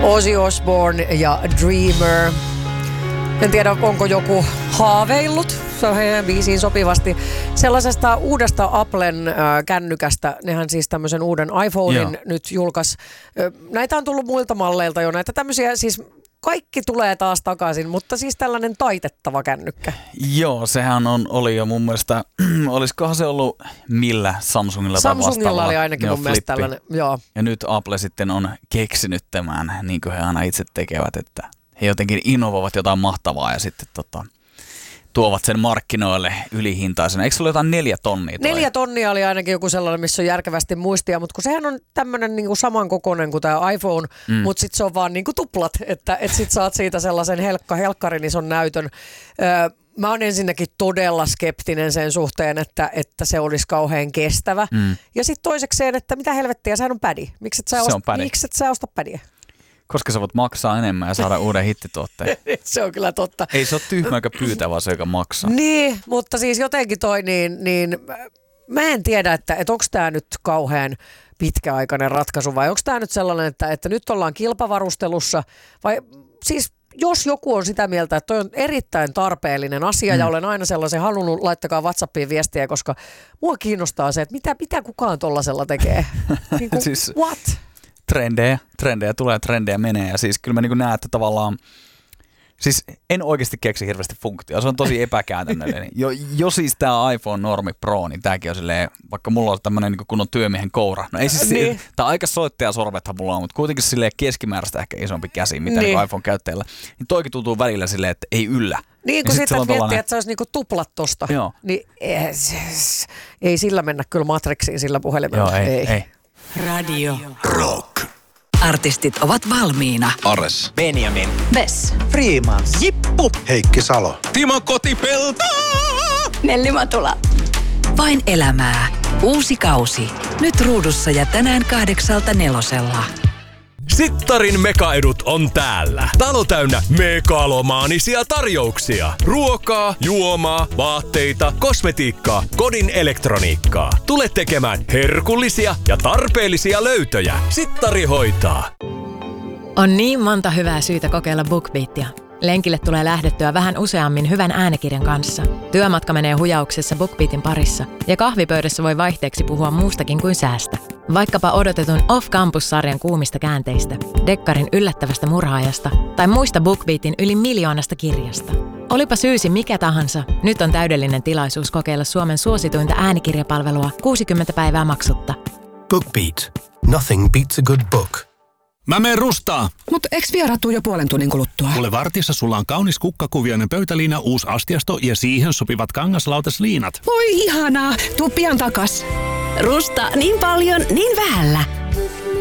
Ozzy Osbourne ja Dreamer. En tiedä, onko joku haaveillut, se on heidän biisiin sopivasti, sellaisesta uudesta Applen kännykästä. Nehän siis tämmöisen uuden iPhonein nyt julkaisi. Näitä on tullut muilta malleilta jo, näitä tämmöisiä siis... Kaikki tulee taas takaisin, mutta siis tällainen taitettava kännykkä. Joo, sehän oli jo mun mielestä, olisikohan se ollut millä Samsungilla tai vastaavalla. Samsungilla oli ainakin mun mielestä tällainen, joo. Ja nyt Apple sitten on keksinyt tämän, niin kuin he aina itse tekevät, että he jotenkin innovoivat jotain mahtavaa ja sitten tuovat sen markkinoille ylihintaisena. Eikö se ole jotain 4 tonnia? 4 tonnia oli ainakin joku sellainen, missä on järkevästi muistia, mutta kun sehän on tämmöinen niinku samankokoinen kuin tämä iPhone, mutta sitten se on vaan niinku tuplat, että sit saat siitä sellaisen helkkarin ison näytön. Mä oon ensinnäkin todella skeptinen sen suhteen, että se olisi kauhean kestävä. Ja sitten toisekseen, että mitä helvettiä, sehän on pädi. Miksi et sä osta pädiä? Koska sä voit maksaa enemmän ja saada uuden hittituotteen. Se on kyllä totta. Ei se ole tyhmä, joka pyytää, vaan se, joka maksaa. Niin, mutta siis jotenkin niin mä en tiedä, että onko tämä nyt kauhean pitkäaikainen ratkaisu vai onko tämä nyt sellainen, että nyt ollaan kilpavarustelussa vai siis jos joku on sitä mieltä, että toi on erittäin tarpeellinen asia ja olen aina sellaisen halunnut, laittakaa WhatsAppiin viestiä, koska mua kiinnostaa se, että mitä kukaan tollasella tekee. Niin kuin, siis... what? Trendejä tulee, trendejä menee ja siis kyllä mä niin näen, että tavallaan, siis en oikeasti keksi hirveästi funktioa, se on tosi epäkäytännöllinen. Jo siis tää iPhone Normi Pro, niin tääkin on silleen, vaikka mulla on tämmönen niin kun on työmiehen koura, no ei siis, niin. Tää aika soittajasorvethan mulla on, mutta kuitenkin silleen keskimääräistä ehkä isompi käsi, mitä niin iPhone-käyttäjällä, niin toikin tuntuu välillä silleen, että ei yllä. Niin kun sitten miettii, että se olisi niinku tuplat tosta, niin ei sillä mennä kyllä Matrixiin sillä puhelimella. Joo, ei. Radio Rock. Artistit ovat valmiina. Ares. Benjamin. Vess. Freeman. Jippu. Heikki Salo. Timo Kotipelto. Nelli Matula. Vain elämää. Uusi kausi. Nyt ruudussa ja tänään 8:00. Sittarin mekaedut on täällä. Talo täynnä megalomaanisia tarjouksia. Ruokaa, juomaa, vaatteita, kosmetiikkaa, kodin elektroniikkaa. Tule tekemään herkullisia ja tarpeellisia löytöjä. Sittari hoitaa. On niin monta hyvää syytä kokeilla BookBeatia. Lenkille tulee lähdettyä vähän useammin hyvän äänikirjan kanssa. Työmatka menee hujauksessa BookBeatin parissa. Ja kahvipöydässä voi vaihteeksi puhua muustakin kuin säästä. Vaikkapa odotetun Off-Campus-sarjan kuumista käänteistä, Dekkarin yllättävästä murhaajasta tai muista BookBeatin yli 1 miljoonasta kirjasta. Olipa syysi mikä tahansa, nyt on täydellinen tilaisuus kokeilla Suomen suosituinta äänikirjapalvelua 60 päivää maksutta. BookBeat. Nothing beats a good book. Mä meen rustaa. Mut eks vieraat tuu jo 0,5 tunnin kuluttua? Kuule, vartissa sulla on kaunis kukkakuvioinen pöytäliina, uusi astiasto ja siihen sopivat kangaslautasliinat. Voi ihanaa, tuu pian takas. Rusta niin paljon, niin vähällä.